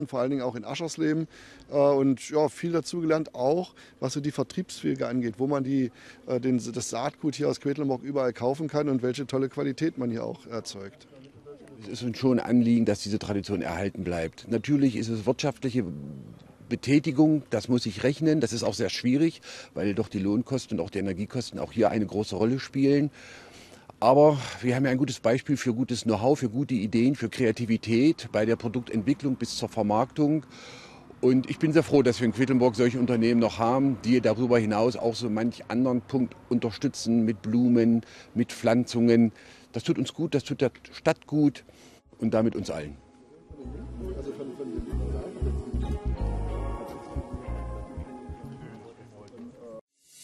vor allen Dingen auch in Aschersleben und ja, viel dazugelernt, auch was so die Vertriebswege angeht, wo man das Saatgut hier aus Quedlinburg überall kaufen kann und welche tolle Qualität man hier auch erzeugt. Es ist uns schon ein Anliegen, dass diese Tradition erhalten bleibt. Natürlich ist es wirtschaftliche Betätigung, das muss sich rechnen. Das ist auch sehr schwierig, weil doch die Lohnkosten und auch die Energiekosten auch hier eine große Rolle spielen. Aber wir haben ja ein gutes Beispiel für gutes Know-how, für gute Ideen, für Kreativität bei der Produktentwicklung bis zur Vermarktung. Und ich bin sehr froh, dass wir in Quedlinburg solche Unternehmen noch haben, die darüber hinaus auch so manch anderen Punkt unterstützen mit Blumen, mit Pflanzungen. Das tut uns gut, das tut der Stadt gut und damit uns allen.